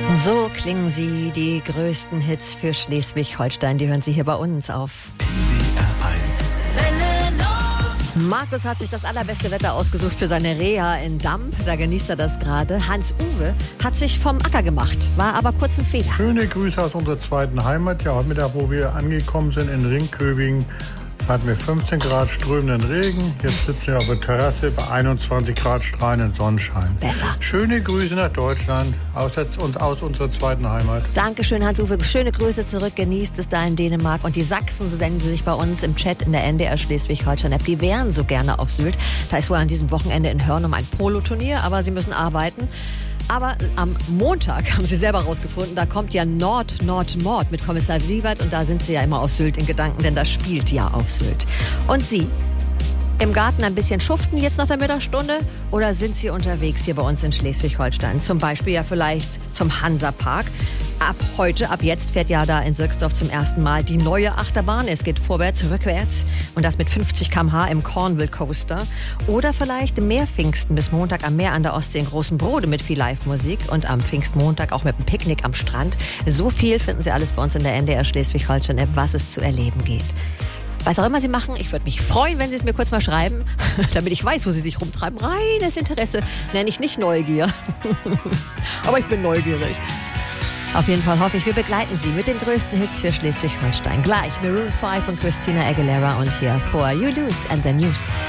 So klingen sie, die größten Hits für Schleswig-Holstein. Die hören Sie hier bei uns auf Markus hat sich das allerbeste Wetter ausgesucht für seine Reha in Damp. Da genießt er das gerade. Hans-Uwe hat sich vom Acker gemacht, war aber kurz ein Fehler. Schöne Grüße aus unserer zweiten Heimat. Ja, heute Mittag, wo wir angekommen sind in Ringköbing, hatten wir 15 Grad strömenden Regen. Jetzt sitzen wir auf der Terrasse bei 21 Grad strahlenden Sonnenschein. Besser. Schöne Grüße nach Deutschland aus unserer zweiten Heimat. Dankeschön, Hans-Uwe. Schöne Grüße zurück. Genießt es da in Dänemark. Und die Sachsen, so nennen sie sich bei uns im Chat in der NDR Schleswig-Holstein-App, die wären so gerne auf Sylt. Da ist wohl an diesem Wochenende in Hörnum ein Poloturnier, aber sie müssen arbeiten. Aber am Montag haben sie selber rausgefunden, da kommt ja Nord mit Kommissar Siewert und da sind sie ja immer auf Sylt in Gedanken, denn das spielt ja auf Sylt. Und Sie? Im Garten ein bisschen schuften jetzt nach der Mittagsstunde oder sind Sie unterwegs hier bei uns in Schleswig-Holstein? Zum Beispiel ja vielleicht zum Hansapark. Ab jetzt fährt ja da in Sirksdorf zum ersten Mal die neue Achterbahn. Es geht vorwärts, rückwärts und das mit 50 km/h im Cornwall Coaster. Oder vielleicht Meerpfingsten bis Montag am Meer an der Ostsee in Großen Brode mit viel Live-Musik und am Pfingstmontag auch mit einem Picknick am Strand. So viel finden Sie alles bei uns in der NDR Schleswig-Holstein-App, was es zu erleben geht. Was auch immer Sie machen, ich würde mich freuen, wenn Sie es mir kurz mal schreiben, damit ich weiß, wo Sie sich rumtreiben. Reines Interesse nenne ich nicht Neugier. Aber ich bin neugierig. Auf jeden Fall hoffe ich, wir begleiten Sie mit den größten Hits für Schleswig-Holstein. Gleich Maroon 5 und Christina Aguilera und hier For You Lose and the News.